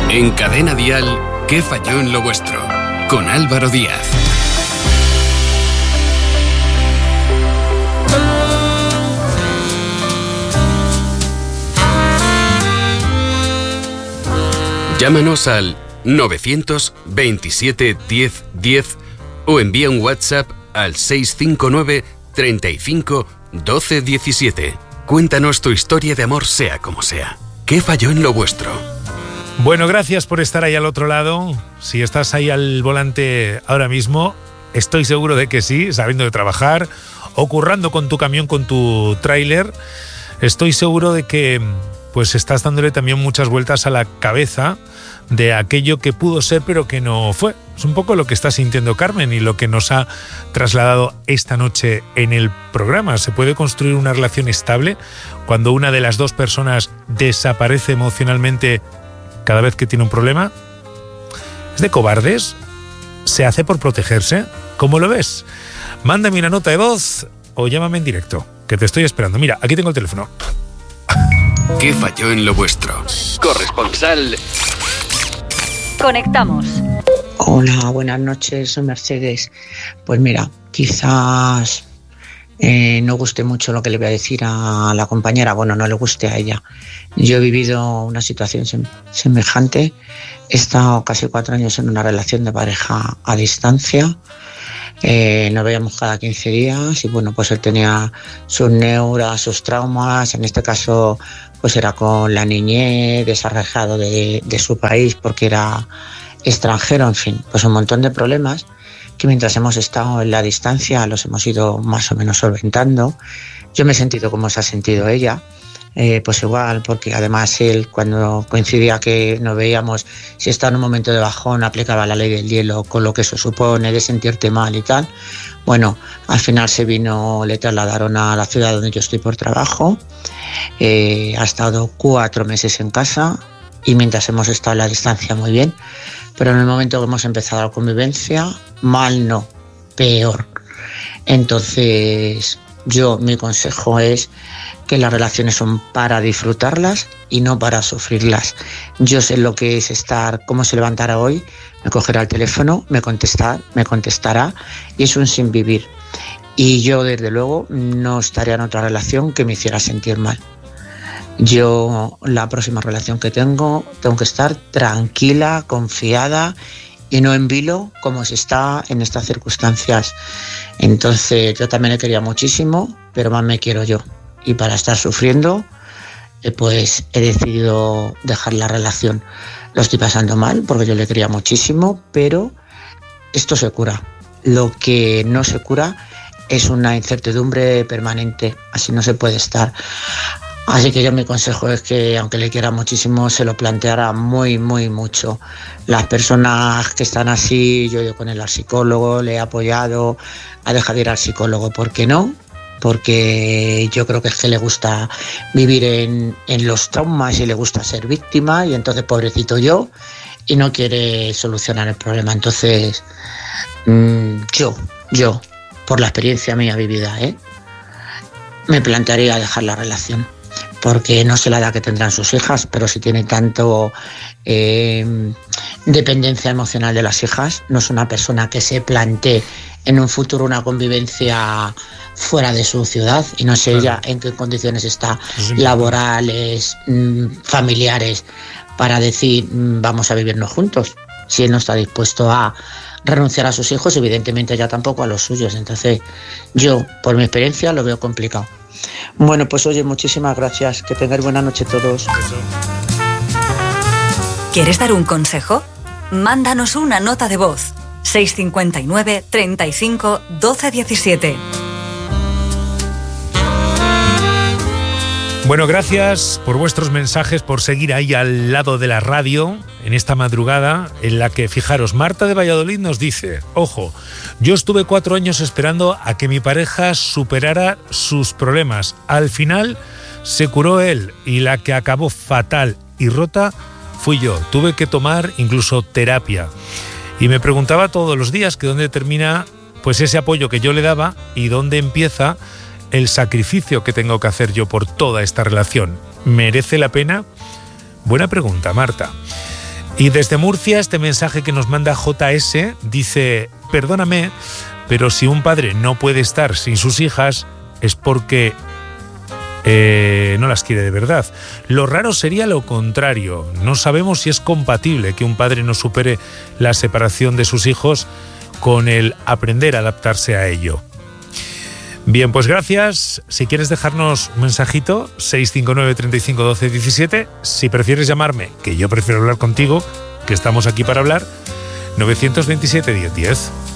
En Cadena Dial, ¿qué falló en lo vuestro? Con Álvaro Díaz. Llámanos al 927 10 10 o envía un WhatsApp al 659 35 12 17. Cuéntanos tu historia de amor, sea como sea. ¿Qué falló en lo vuestro? Bueno, gracias por estar ahí al otro lado. Si estás ahí al volante ahora mismo, estoy seguro de que sí, sabiendo de trabajar o currando con tu camión, con tu tráiler. Estoy seguro de que pues estás dándole también muchas vueltas a la cabeza de aquello que pudo ser pero que no fue. Es un poco lo que está sintiendo Carmen y lo que nos ha trasladado esta noche en el programa. ¿Se puede construir una relación estable cuando una de las dos personas desaparece emocionalmente cada vez que tiene un problema? ¿Es de cobardes? ¿Se hace por protegerse? ¿Cómo lo ves? Mándame una nota de voz o llámame en directo, que te estoy esperando. Mira, aquí tengo el teléfono. ¿Qué falló en lo vuestro? Corresponsal. Conectamos. Hola, buenas noches, soy Mercedes. Pues mira, quizás no guste mucho lo que le voy a decir a la compañera, bueno, no le guste a ella. Yo he vivido una situación semejante, he estado casi 4 años en una relación de pareja a distancia. Nos veíamos cada 15 días y bueno, pues él tenía sus neuras, sus traumas, en este caso pues era con la niñez, desarraigado de su país porque era extranjero, en fin, pues un montón de problemas que mientras hemos estado en la distancia los hemos ido más o menos solventando. Yo me he sentido como se ha sentido ella, pues igual, porque además él cuando coincidía que nos veíamos, si estaba en un momento de bajón aplicaba la ley del hielo con lo que eso supone de sentirte mal y tal. Bueno, al final le trasladaron a la ciudad donde yo estoy por trabajo, ha estado 4 meses en casa y mientras hemos estado en la distancia muy bien, pero en el momento que hemos empezado la convivencia, mal no, peor. Entonces mi consejo es que las relaciones son para disfrutarlas y no para sufrirlas. Yo sé lo que es cómo se levantará hoy, me cogerá el teléfono, me contestará y es un sin vivir. Y yo desde luego no estaría en otra relación que me hiciera sentir mal. Yo la próxima relación que tengo que estar tranquila, confiada y no en vilo como se está en estas circunstancias. Entonces yo también le quería muchísimo, pero más me quiero yo. Y para estar sufriendo, pues he decidido dejar la relación. Lo estoy pasando mal porque yo le quería muchísimo, pero esto se cura. Lo que no se cura es una incertidumbre permanente, así no se puede estar. Así que mi consejo es que, aunque le quiera muchísimo, se lo planteara muy, muy mucho. Las personas que están así, yo he ido con él al psicólogo, le he apoyado a dejar de ir al psicólogo. ¿Por qué no? Porque yo creo que es que le gusta vivir en los traumas y le gusta ser víctima y entonces pobrecito yo y no quiere solucionar el problema. Entonces yo, por la experiencia mía vivida, me plantearía dejar la relación. Porque no sé la edad que tendrán sus hijas, pero si tiene tanto dependencia emocional de las hijas, no es una persona que se plantee en un futuro una convivencia fuera de su ciudad y no sé ella en qué condiciones está, laborales, familiares, para decir vamos a vivirnos juntos. Si él no está dispuesto a renunciar a sus hijos, evidentemente ella tampoco a los suyos. Entonces yo, por mi experiencia, lo veo complicado. Bueno, pues oye, muchísimas gracias. Que tengáis buena noche todos. ¿Quieres dar un consejo? Mándanos una nota de voz. 659 35 12 17. Bueno, gracias por vuestros mensajes, por seguir ahí al lado de la radio en esta madrugada en la que, fijaros, Marta de Valladolid nos dice: ojo, yo estuve 4 años esperando a que mi pareja superara sus problemas. Al final se curó él y la que acabó fatal y rota fui yo. Tuve que tomar incluso terapia. Y me preguntaba todos los días que dónde termina pues ese apoyo que yo le daba y dónde empieza el sacrificio que tengo que hacer yo por toda esta relación. ¿Merece la pena? Buena pregunta, Marta. Y desde Murcia, este mensaje que nos manda JS dice: perdóname, pero si un padre no puede estar sin sus hijas es porque no las quiere de verdad. Lo raro sería lo contrario. No sabemos si es compatible que un padre no supere la separación de sus hijos con el aprender a adaptarse a ello. Bien, pues gracias. Si quieres dejarnos un mensajito, 659 35 12 17. Si prefieres llamarme, que yo prefiero hablar contigo, que estamos aquí para hablar, 927 10 10.